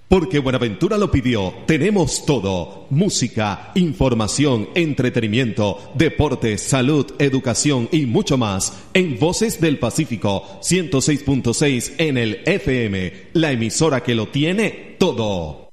Porque Buenaventura lo pidió, tenemos todo: música, información, entretenimiento, deporte, salud, educación y mucho más en Voces del Pacífico 106.6 en el FM, la emisora que lo tiene todo.